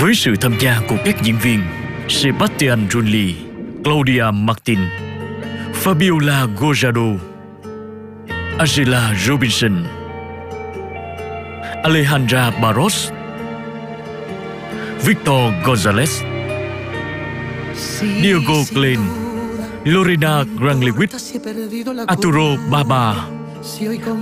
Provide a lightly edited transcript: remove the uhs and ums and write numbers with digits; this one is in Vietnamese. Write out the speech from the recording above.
với sự tham gia của các diễn viên Sebastian Rulli, Claudia Martin, Fabiola Gojado, Angela Robinson, Alejandra Barros, Victor Gonzalez, Diego Glenn, Lorena Granlewit, Arturo Baba,